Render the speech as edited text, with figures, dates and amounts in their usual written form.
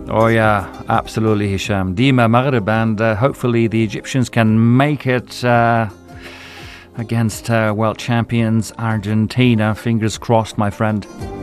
Oh yeah, absolutely, Hisham. Dima Maghrib, and hopefully the Egyptians can make it against world champions Argentina. Fingers crossed, my friend.